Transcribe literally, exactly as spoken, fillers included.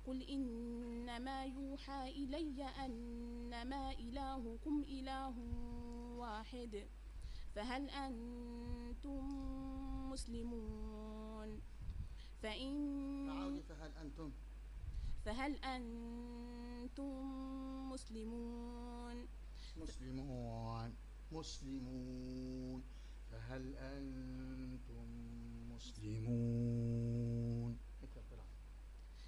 قل إنما يوحى إلي أنما إلهكم إله واحد فهل أنتم مسلمون فإن فهل أنتم فهل أنتم مسلمون مسلمون مسلمون فهل أنتم مسلمون